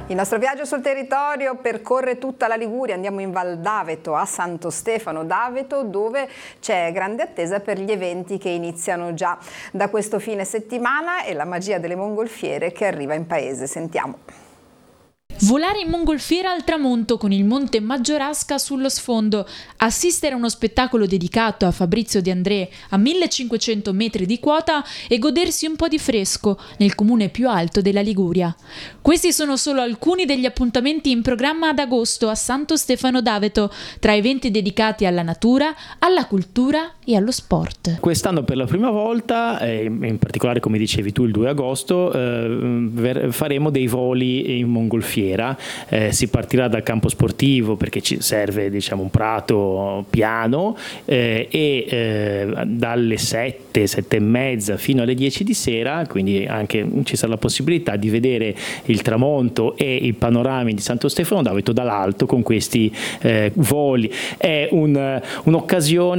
Il nostro viaggio sul territorio percorre tutta la Liguria, andiamo in Val d'Aveto, a Santo Stefano d'Aveto, dove c'è grande attesa per gli eventi che iniziano già da questo fine settimana e la magia delle mongolfiere che arriva in paese. Sentiamo. Volare in mongolfiera al tramonto con il monte Maggiorasca sullo sfondo, assistere a uno spettacolo dedicato a Fabrizio De André a 1500 metri di quota e godersi un po' di fresco nel comune più alto della Liguria. Questi sono solo alcuni degli appuntamenti in programma ad agosto a Santo Stefano d'Aveto, tra eventi dedicati alla natura, alla cultura e allo sport. Quest'anno per la prima volta, in particolare come dicevi tu il 2 agosto, faremo dei voli in mongolfiera. Si partirà dal campo sportivo perché ci serve un prato piano e dalle 7 e mezza fino alle 10 di sera, quindi anche ci sarà la possibilità di vedere il tramonto e i panorami di Santo Stefano d'Aveto dall'alto con questi voli. È un'occasione